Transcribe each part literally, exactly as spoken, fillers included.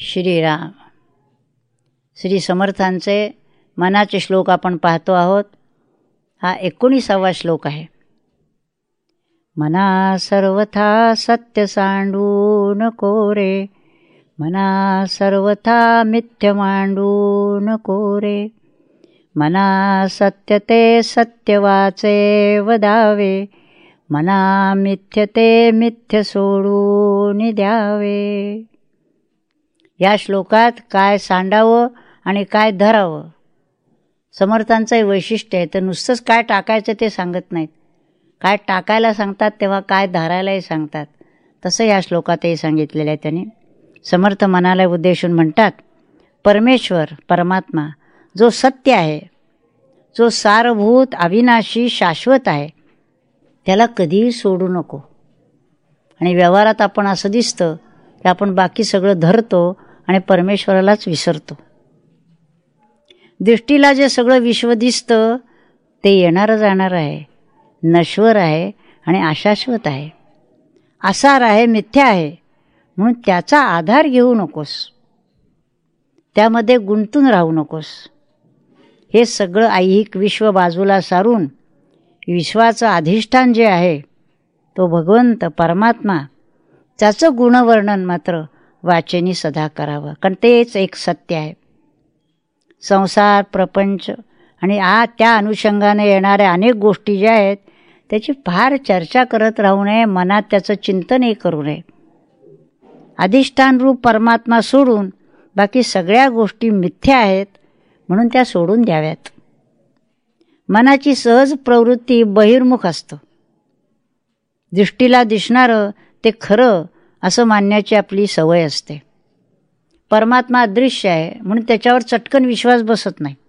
श्रीराम. श्री समर्थांचे मनाचे श्लोक आपण पाहतो आहोत. हा एकोणीसावा श्लोक आहे. मना सर्वथा सत्य सांडू नको रे, मना सर्वथा मिथ्य मांडू नको रे, मना सत्य ते सत्य वाचे वदावे, मना मिथ्य ते मिथ्य सोडून द्यावे. या श्लोकात काय सांडावं आणि काय धरावं समर्थांचं वैशिष्ट्य आहे. तर नुसतंच काय टाकायचं ते सांगत नाहीत. काय टाकायला सांगतात तेव्हा काय धरायलाही सांगतात. तसं या श्लोकातही सांगितलेलं आहे त्यांनी. समर्थ मनाला उद्देशून म्हणतात, परमेश्वर परमात्मा जो सत्य आहे, जो सारभूत अविनाशी शाश्वत आहे, त्याला कधीही सोडू नको. आणि व्यवहारात आपण असं दिसतं की आपण बाकी सगळं धरतो आणि परमेश्वरालाच विसरतो. दृष्टीला जे सगळं विश्व दिसतं ते येणारं जाणार आहे, नश्वर आहे आणि अशाश्वत आहे, आसार आहे, मिथ्या आहे. म्हणून त्याचा आधार घेऊ नकोस, त्यामध्ये गुंतून राहू नकोस. हे सगळं ऐहिक विश्व बाजूला सारून विश्वाचं अधिष्ठान जे आहे तो भगवंत परमात्मा, त्याचं गुणवर्णन मात्र वाचेनी सदा करावं. कारण तेच एक सत्य आहे. संसार प्रपंच आणि आ त्या अनुषंगाने येणाऱ्या अनेक गोष्टी ज्या आहेत त्याची फार चर्चा करत राहू नये, मनात त्याचं चिंतनही करू नये. अधिष्ठान रूप परमात्मा सोडून बाकी सगळ्या गोष्टी मिथ्या आहेत म्हणून त्या सोडून द्याव्यात. मनाची सहज प्रवृत्ती बहिर्मुख असतं. दृष्टीला दिसणारं ते खरं असं मानण्याची आपली सवय असते. परमात्मा अदृश्य आहे म्हणून त्याच्यावर चटकन विश्वास बसत नाही.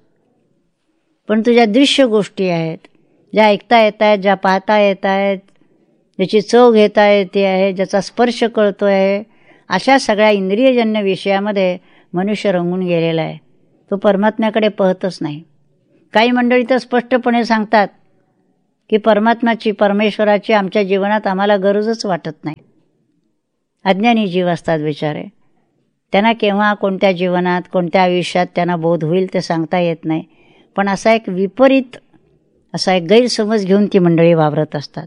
पण तुझ्या दृश्य गोष्टी आहेत, ज्या ऐकता येत आहेत, ज्या पाहता येत आहेत, ज्याची चव घेता येते आहे, ज्याचा स्पर्श कळतो आहे, अशा सगळ्या इंद्रियजन्य विषयामध्ये मनुष्य रंगून गेलेला आहे. तो परमात्म्याकडे पाहतच नाही. काही मंडळी तर स्पष्टपणे सांगतात की परमात्म्याची परमेश्वराची आमच्या जीवनात आम्हाला गरजच वाटत नाही. अज्ञानी जीव असतात बिचारे. त्यांना केव्हा कोणत्या जीवनात कोणत्या आयुष्यात त्यांना बोध होईल ते सांगता येत नाही. पण असा एक विपरीत असा एक गैरसमज घेऊन ती मंडळी वावरत असतात.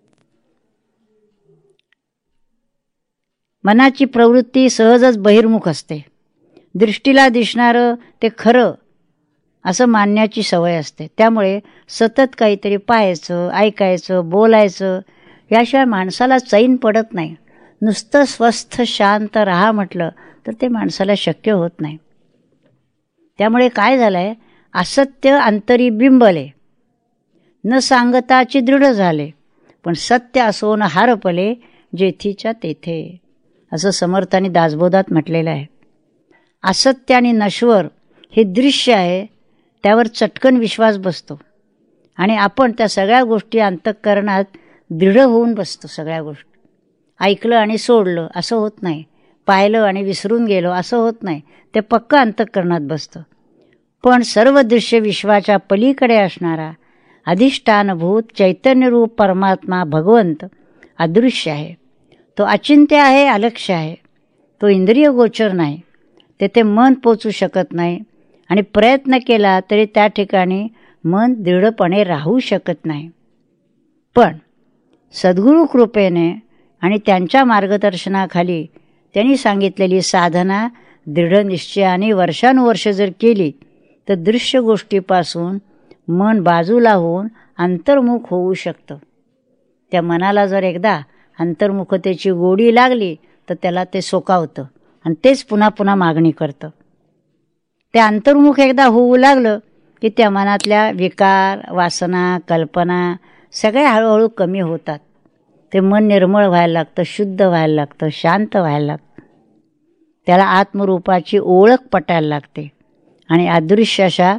मनाची प्रवृत्ती सहजच बहिर्मुख असते. दृष्टीला दिसणारं ते खरं असं मानण्याची सवय असते. त्यामुळे सतत काहीतरी पाहायचं, ऐकायचं, बोलायचं याशिवाय माणसाला चैन पडत नाही. नुसतं स्वस्थ शांत राहा म्हटलं तर ते माणसाला शक्य होत नाही. त्यामुळे काय झालं आहे, असत्य अंतरी बिंबले, न सांगताची दृढ झाले, पण सत्य असोन हारपले, जेथीच्या तेथे, असं समर्थांनी दासबोधात म्हटलेलं आहे. असत्य आणि नश्वर हे दृश्य आहे, त्यावर चटकन विश्वास बसतो आणि आपण त्या सगळ्या गोष्टी अंतःकरणात दृढ होऊन बसतो. सगळ्या गोष्टी ऐकलं आणि सोडलं असं होत नाही, पाहिलं आणि विसरून गेलो असं होत नाही, ते पक्क अंतःकरणात बसतं. पण सर्व दृश्य विश्वाच्या पलीकडे असणारा अधिष्ठानभूत चैतन्यरूप परमात्मा भगवंत अदृश्य आहे. तो अचिंत्य आहे, अलक्ष्य आहे. तो इंद्रिय गोचर नाही, तेथे मन पोचू शकत नाही आणि प्रयत्न केला तरी त्या ठिकाणी मन दृढपणे राहू शकत नाही. पण सद्गुरू कृपेने आणि त्यांच्या मार्गदर्शनाखाली त्यांनी सांगितलेली साधना दृढ निश्चयाने वर्षानुवर्ष जर केली तर दृश्य गोष्टीपासून मन बाजूला होऊन अंतर्मुख होऊ शकतं. त्या मनाला जर एकदा अंतर्मुखतेची गोडी लागली तर त्याला ते सोकावतं आणि तेच पुन्हा पुन्हा मागणी करतं. ते अंतर्मुख एकदा होऊ लागलं की त्या मनातल्या विकार, वासना, कल्पना सगळ्या हळूहळू कमी होतात. ते मन निर्मळ व्हायला लागतं, शुद्ध व्हायला लागतं, शांत व्हायला लागतं. त्याला आत्मरूपाची ओळख पटायला लागते आणि अदृश्य अशा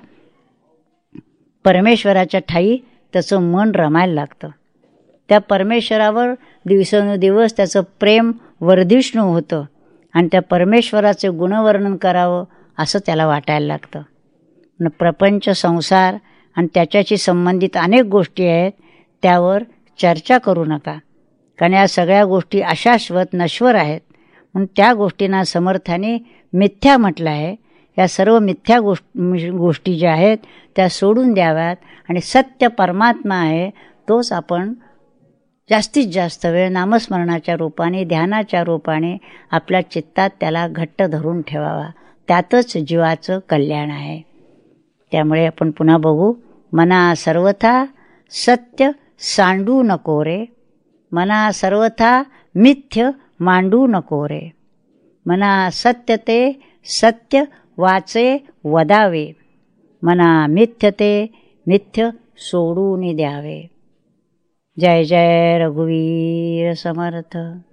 परमेश्वराच्या ठाई त्याचं मन रमायला लागतं. त्या परमेश्वरावर दिवसेंदिवस त्याचं प्रेम वर्धिष्णू होतं आणि त्या परमेश्वराचे गुणवर्णन करावं असं त्याला वाटायला लागतं. प्रपंच, संसार आणि त्याच्याशी संबंधित अनेक गोष्टी आहेत, त्यावर चर्चा करू नका. कारण या सगळ्या गोष्टी अशाश्वत नश्वर आहेत. म्हणून त्या गोष्टींना समर्थाने मिथ्या म्हटलं आहे. या सर्व मिथ्या गोष्ट गोष्टी ज्या आहेत त्या सोडून द्याव्यात आणि सत्य परमात्मा आहे तोच आपण जास्तीत जास्त वेळ नामस्मरणाच्या रूपाने, ध्यानाच्या रूपाने आपल्या चित्तात त्याला घट्ट धरून ठेवावा. त्यातच जीवाचं कल्याण आहे. त्यामुळे आपण पुन्हा बघू. मना सर्वथा सत्य सांडू नको रे, मना सर्वथा मिथ्य मांडू नको रे, मना सत्य ते सत्य वाचे वदावे, मना मिथ्य ते मिथ्य सोडून द्यावे. जय जय रघुवीर समर्थ.